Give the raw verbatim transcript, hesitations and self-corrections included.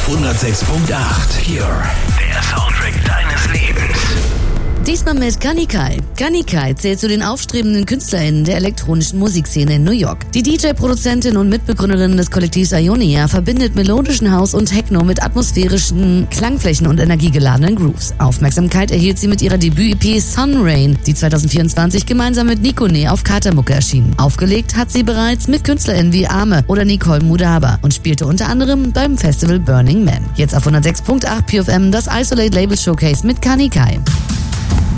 auf hundertsechs Komma acht. Pure, der Soundtrack deines Lebens. Diesmal mit Kanikai. Kanikai zählt zu den aufstrebenden KünstlerInnen der elektronischen Musikszene in New York. Die D J-Produzentin und Mitbegründerin des Kollektivs Ionia verbindet melodischen House und Techno mit atmosphärischen Klangflächen und energiegeladenen Grooves. Aufmerksamkeit erhielt sie mit ihrer Debüt-E P Sunrain, die zweitausendvierundzwanzig gemeinsam mit Nikone auf Katermucke erschien. Aufgelegt hat sie bereits mit KünstlerInnen wie Arme oder Nicole Mudaba und spielte unter anderem beim Festival Burning Man. Jetzt auf hundertsechs Komma acht Pure F M das Isolate Label Showcase mit Kanikai.